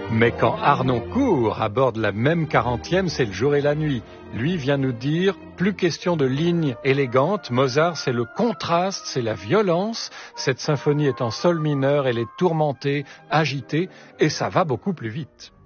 Mais quand Harnoncourt aborde la même 40e, c'est le jour et la nuit. Lui vient nous dire, plus question de lignes élégantes, Mozart c'est le contraste, c'est la violence. Cette symphonie est en sol mineur, elle est tourmentée, agitée, et ça va beaucoup plus vite.